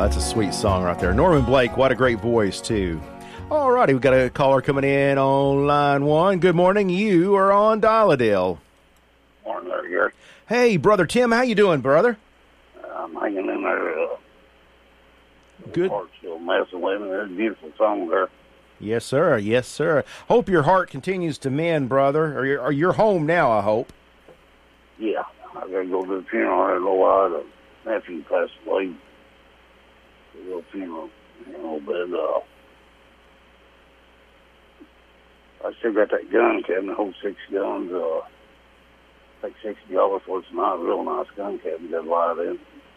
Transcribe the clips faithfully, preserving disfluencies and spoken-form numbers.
that's a sweet song right there. Norman Blake, what a great voice, too. All righty, we've got a caller coming in on line one. Good morning. You are on Dial-A-Dale. Morning there, Gary. Hey, Brother Tim, how you doing, brother? I'm hanging in there. Uh, Good. Heart's still messing with me. There's a beautiful song there. Yes, sir. Yes, sir. Hope your heart continues to mend, brother. Or you're, or you're home now, I hope. Yeah, I got to go to the funeral here in a little while. The nephew passed away. The little funeral in a little bit. Uh, I still got that gun cabinet, hold six guns. Uh, take sixty dollars for it. It's not a real nice gun cabinet. Got a lot in.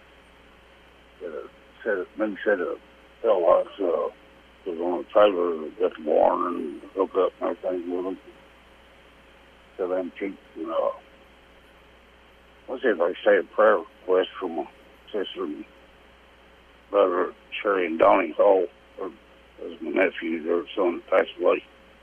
Got a set of, maybe set of taillights. Uh, was on a trailer, got the barn and hook up and everything with them. So them cheap, you know. Let's see if I say a prayer request from my sister and brother, Sherry and Donnie Hall, or as my nephew, their son passed away.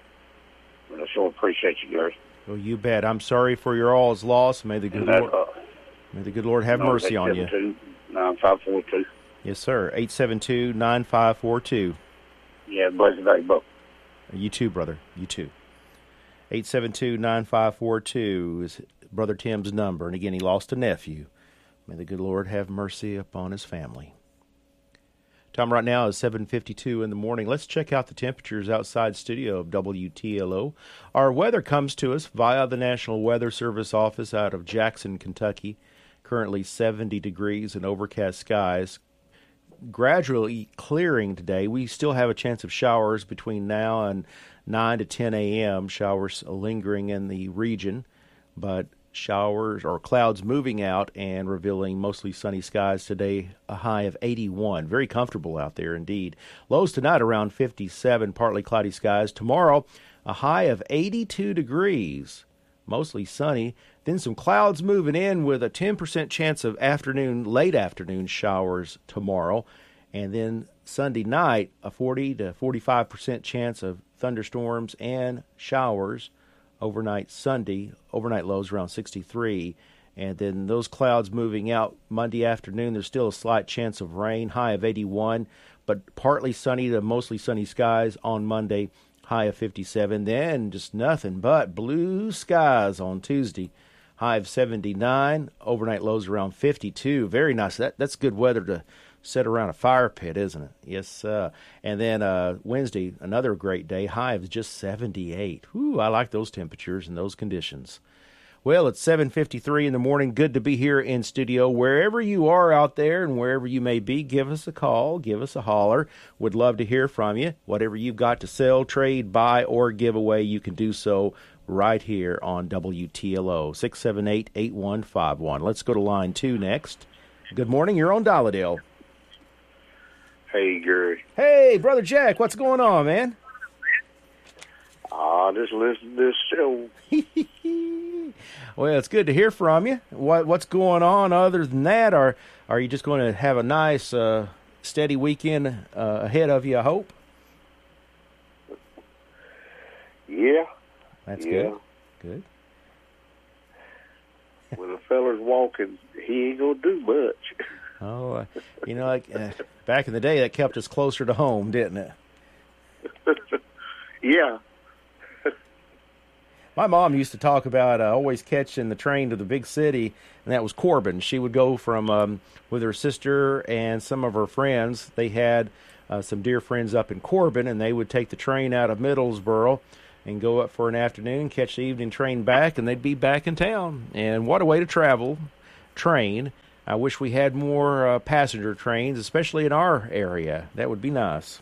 But I sure appreciate you, Gary. Well, you bet. I'm sorry for your all's loss. May the good that, Lord, uh, may the good Lord have mercy on you. eight seven two, nine five four two. Yes, sir. eight seven two, nine five four two. Yeah, blessed day, Bo. You too, brother. You too. eight seven two, nine five four two is Brother Tim's number. And again, he lost a nephew. May the good Lord have mercy upon his family. Time right now is seven fifty-two in the morning. Let's check out the temperatures outside studio of W T L O. Our weather comes to us via the National Weather Service office out of Jackson, Kentucky. Currently seventy degrees and overcast skies. Gradually clearing today. We still have a chance of showers between now and nine to ten a.m. Showers lingering in the region, but showers or clouds moving out and revealing mostly sunny skies today, a high of eighty-one. Very comfortable out there indeed. Lows tonight around fifty-seven, partly cloudy skies. Tomorrow, a high of eighty-two degrees, mostly sunny. Then some clouds moving in with a ten percent chance of afternoon, late afternoon showers tomorrow. And then Sunday night, a forty to forty-five percent chance of thunderstorms and showers overnight Sunday. Overnight lows around sixty-three. And then those clouds moving out Monday afternoon, there's still a slight chance of rain, high of eighty-one, but partly sunny to mostly sunny skies on Monday, high of fifty-seven. Then just nothing but blue skies on Tuesday. High of seventy-nine, overnight lows around fifty-two. Very nice. That That's good weather to sit around a fire pit, isn't it? Yes. Uh, and then uh, Wednesday, another great day. High of just seventy-eight. Whew, I like those temperatures and those conditions. Well, it's seven fifty-three in the morning. Good to be here in studio. Wherever you are out there and wherever you may be, give us a call, give us a holler. Would love to hear from you. Whatever you've got to sell, trade, buy, or give away, you can do so right here on W T L O, six seven eight, eight one five one. Let's go to line two next. Good morning. You're on Dial-A-Dale. Hey, Gary. Hey, Brother Jack. What's going on, man? I just listened to this show. Well, it's good to hear from you. What What's going on other than that? Or are you just going to have a nice, uh, steady weekend uh, ahead of you, I hope? Yeah. That's yeah. good. Good. When a feller's walking, he ain't going to do much. Oh, uh, you know, like uh, back in the day, that kept us closer to home, didn't it? Yeah. My mom used to talk about uh, always catching the train to the big city, and that was Corbin. She would go from um, with her sister and some of her friends. They had uh, some dear friends up in Corbin, and they would take the train out of Middlesboro and go up for an afternoon, catch the evening train back, and they'd be back in town. And what a way to travel, train. I wish we had more uh, passenger trains, especially in our area. That would be nice.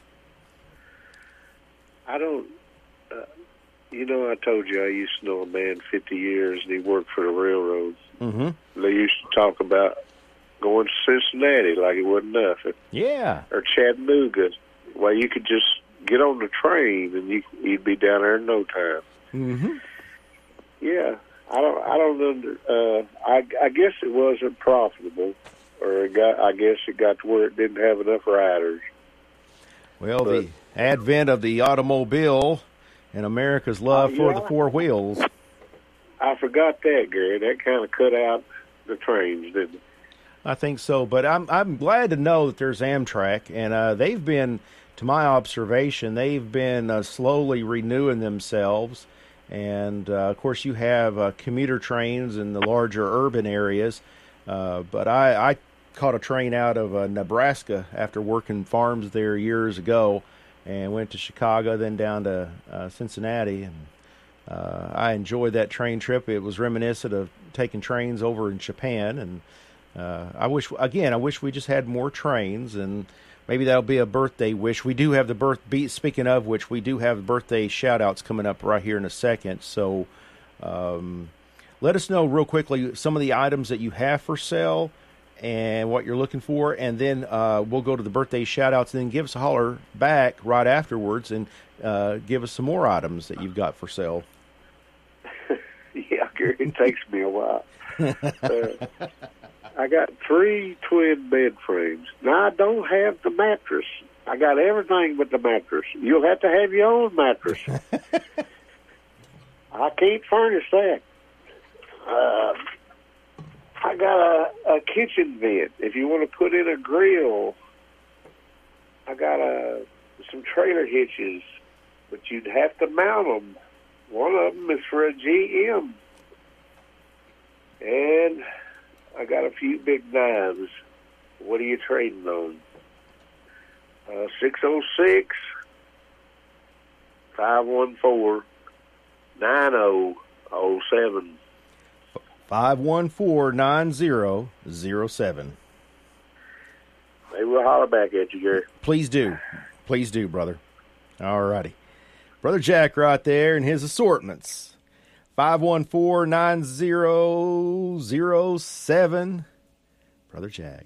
I don't, uh, you know, I told you I used to know a man fifty years, and he worked for the railroads. Mm-hmm. They used to talk about going to Cincinnati like it wasn't nothing. Yeah. Or Chattanooga. Well, you could just get on the train, and you, you'd be down there in no time. Mm-hmm. Yeah. I don't. I don't under. Uh, I, I guess it wasn't profitable, or it got. I guess it got to where it didn't have enough riders. Well, but, the advent of the automobile and America's love uh, for yeah, the four wheels. I forgot that, Gary. That kind of cut out the trains, didn't it? I think so, but I'm I'm glad to know that there's Amtrak, and uh, they've been, to my observation, they've been uh, slowly renewing themselves. And, uh, of course, you have uh, commuter trains in the larger urban areas. Uh, but I, I caught a train out of uh, Nebraska after working farms there years ago and went to Chicago, then down to uh, Cincinnati. And uh, I enjoyed that train trip. It was reminiscent of taking trains over in Japan. And uh, I wish, again, I wish we just had more trains, and maybe that'll be a birthday wish. We do have the birth. Speaking of which, we do have birthday shout-outs coming up right here in a second. So um, let us know real quickly some of the items that you have for sale and what you're looking for, and then uh, we'll go to the birthday shout-outs, and then give us a holler back right afterwards and uh, give us some more items that you've got for sale. Yeah, Gary, it takes me a while. Uh, I got three twin bed frames. Now, I don't have the mattress. I got everything but the mattress. You'll have to have your own mattress. I can't furnish that. Uh, I got a, a kitchen vent. If you want to put in a grill, I got a, some trailer hitches, but you'd have to mount them. One of them is for a G M. And I got a few big knives. What are you trading on? Uh, six oh six, five one four, nine oh oh seven. five one four, nine oh oh seven. Maybe we'll holler back at you, Gary. Please do. Please do, brother. All righty. Brother Jack right there and his assortments. five one four, nine oh oh seven. Brother Jack.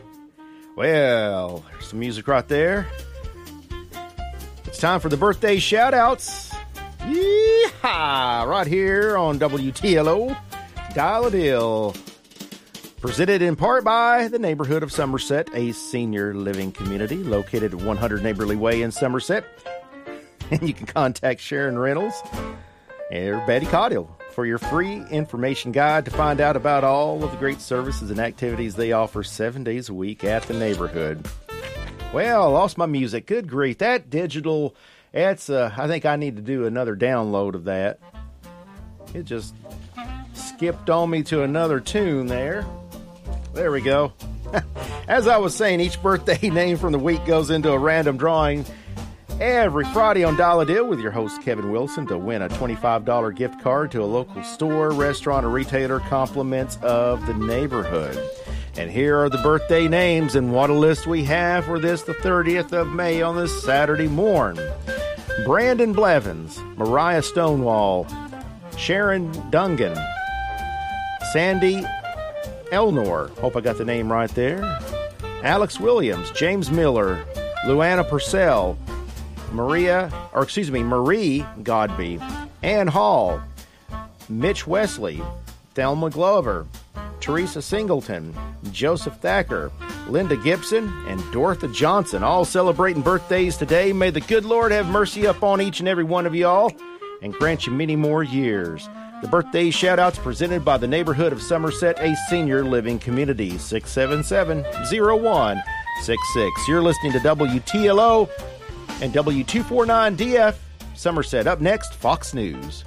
Well, there's some music right there. It's time for the birthday shout-outs. Yeehaw! Right here on W T L O, Dial-A-Dill. Presented in part by the neighborhood of Somerset, a senior living community located at one hundred Neighborly Way in Somerset. And you can contact Sharon Reynolds or Betty Caudill for your free information guide to find out about all of the great services and activities they offer seven days a week at the neighborhood. Well, I lost my music. Good grief. That digital, that's, uh, I think I need to do another download of that. It just skipped on me to another tune there. There we go. As I was saying, each birthday name from the week goes into a random drawing every Friday on Dial-A-Dill with your host, Kevin Wilson, to win a twenty-five dollars gift card to a local store, restaurant, or retailer, compliments of the neighborhood. And here are the birthday names, and what a list we have for this, the thirtieth of May on this Saturday morn. Brandon Blevins, Mariah Stonewall, Sharon Dungan, Sandy Elnor, hope I got the name right there, Alex Williams, James Miller, Luana Purcell, Maria, or excuse me, Marie Godby, Ann Hall, Mitch Wesley, Thelma Glover, Teresa Singleton, Joseph Thacker, Linda Gibson, and Dorotha Johnson, all celebrating birthdays today. May the good Lord have mercy upon each and every one of y'all and grant you many more years. The birthday shout-outs presented by the neighborhood of Somerset, a senior living community. six seven seven, zero one six six. You're listening to W T L O and W two forty-nine D F, Somerset. Up next, Fox News.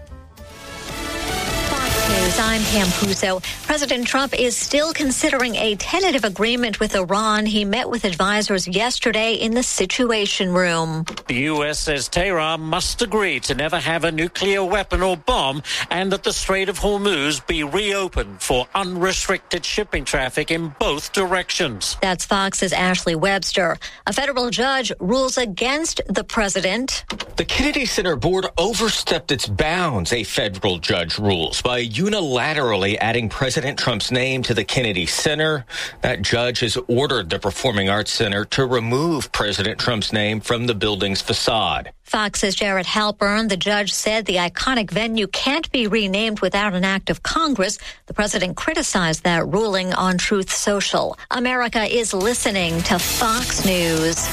News. I'm Pam Puso. President Trump is still considering a tentative agreement with Iran. He met with advisors yesterday in the Situation Room. The U S says Tehran must agree to never have a nuclear weapon or bomb, and that the Strait of Hormuz be reopened for unrestricted shipping traffic in both directions. That's Fox's Ashley Webster. A federal judge rules against the president. The Kennedy Center Board overstepped its bounds, a federal judge rules, by unilaterally adding President Trump's name to the Kennedy Center. That judge has ordered the Performing Arts Center to remove President Trump's name from the building's facade. Fox's Jarrett Halpern, the judge said the iconic venue can't be renamed without an act of Congress. The president criticized that ruling on Truth Social. America is listening to Fox News.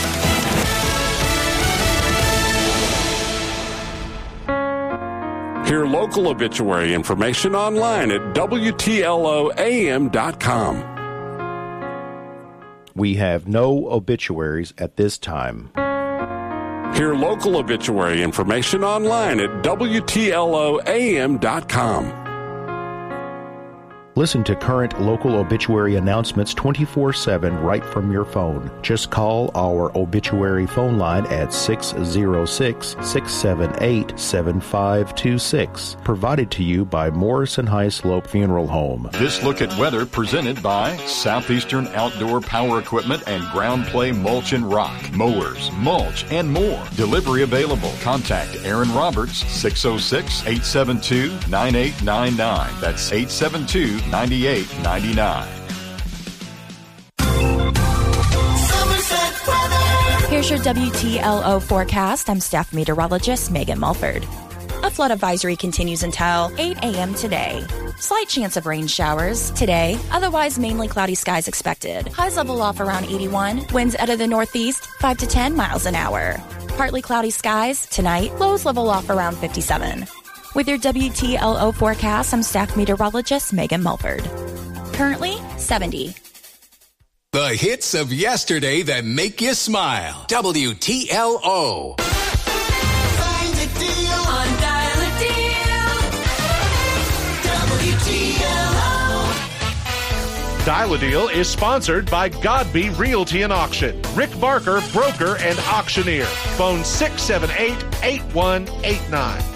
Hear local obituary information online at W T L O A M dot com. We have no obituaries at this time. Hear local obituary information online at W T L O A M dot com. Listen to current local obituary announcements twenty-four seven right from your phone. Just call our obituary phone line at six oh six, six seven eight, seven five two six. Provided to you by Morrison High Slope Funeral Home. This look at weather presented by Southeastern Outdoor Power Equipment and Ground Play Mulch and Rock. Mowers, mulch, and more. Delivery available. Contact Aaron Roberts, six oh six, eight seven two, nine eight nine nine. That's eight seven two, nine eight nine nine. Here's your W T L O forecast. I'm staff meteorologist Megan Mulford. A flood advisory continues until eight a.m. today. Slight chance of rain showers today, otherwise mainly cloudy skies expected. Highs level off around eighty-one. Winds out of the northeast, five to ten miles an hour. Partly cloudy skies tonight. Lows level off around fifty-seven. With your W T L O forecast, I'm staff meteorologist Megan Mulford. Currently, seventy. The hits of yesterday that make you smile. W T L O. Find a deal on Dial a Deal. W T L O. Dial a Deal is sponsored by Godby Realty and Auction. Rick Barker, broker and auctioneer. Phone six seven eight, eight one eight nine.